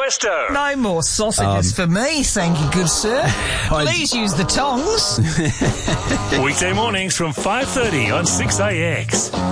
Westo. No more sausages for me, thank you, good sir. Please use the tongs. Weekday mornings from 5:30 on 6AX.